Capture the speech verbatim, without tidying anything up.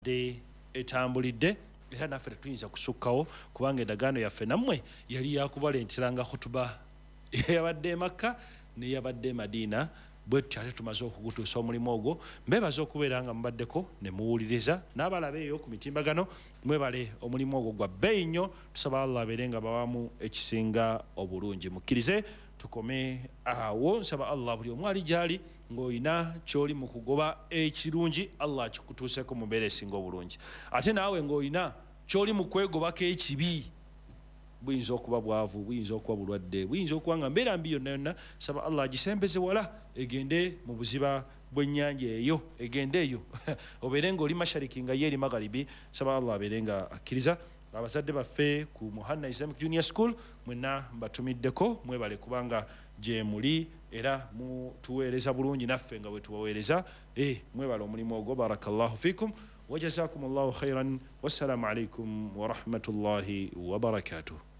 de etambulidde era naffe tetuyinza kusukkawo kubanga endagaano yaffe nammwe yali yakubalenteranga khutuba yabadde Makka ne yabadde Madina bwe tutyo tumaze okugutuusa omulimu ogwo mbebaza okubeera nga mubaddeko ne muwuliriza n'abalabe eyo ku mitimbagano mwebale omulimu ogwo gwa bbeeyi nnyo tusaba Allah abeere nga bawamu ekisinga obulungi mukkirize tukome awo nsaba Allah buli omu ali gyali ng'olina ky'oli mu kugoba ekirungi Allah kikutuuseko mu mbeera esinga obulungi ate naawe ng'olina ky'oli mu kwegobako ekibi buyinza okuba bwavu buyinza okuba bulwadde buyinza okuba nga mbeera mbi yonna yonna saba Allah agisembeze wala egende mu buziba bw'ennyanja eyo egende eyo obeere ng'oli mashariki nga ye eri magharibi saba Allah abeere nga akkiriza abazadde baffe ku Muhanna Islamic Junior School mwenna mbatumiddeko mwebale kubanga gye muli era mutuweereza bulungi naffe nga bwe tubaweereza eh mwebale omulimu ogwo barakallahu fikum wa jazakumullahu khairan wassalamu alaikum wa rahmatullahi wa barakatuh.